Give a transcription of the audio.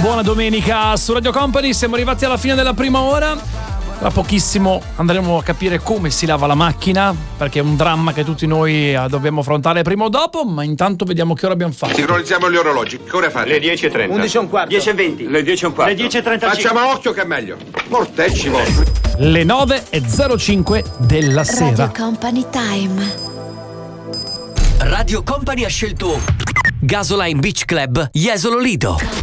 buona domenica su Radio Company. Siamo arrivati alla fine della prima ora. Tra pochissimo andremo a capire come si lava la macchina, perché è un dramma che tutti noi dobbiamo affrontare prima o dopo, ma intanto vediamo che ora abbiamo fatto. Sincronizziamo gli orologi. Che ore fate? Le 10:30. 11:15. 10:20. Le 10:15. Le 10:35. Facciamo occhio che è meglio. Mortecci vostri. Le 9:05 della sera. Radio Company Time. Radio Company ha scelto Gasoline Beach Club Jesolo Lido.